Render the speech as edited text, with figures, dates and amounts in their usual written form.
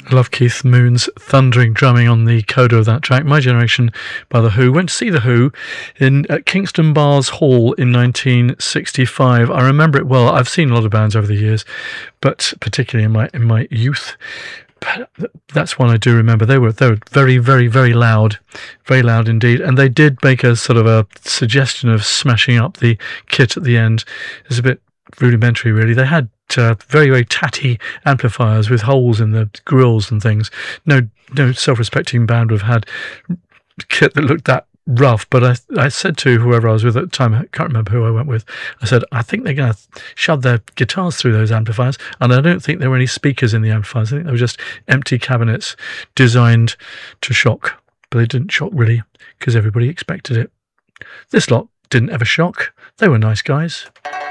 I love Keith Moon's thundering drumming on the coda of that track. My Generation by The Who. Went to see The Who at Kingston Bars Hall in 1965. I remember it well. I've seen a lot of bands over the years, but particularly in my youth. But that's one I do remember. They were very, very, very loud indeed, and they did make a sort of a suggestion of smashing up the kit at the end. It's a bit rudimentary, really. They had very, very tatty amplifiers with holes in the grills and things. No self-respecting band would have had kit that looked that rough. But I said to whoever I was with at the time, I can't remember who I went with, I said, I think they're going to shove their guitars through those amplifiers, and I don't think there were any speakers in the amplifiers. I think they were just empty cabinets designed to shock. But they didn't shock really, because everybody expected it. This lot didn't ever shock. They were nice guys.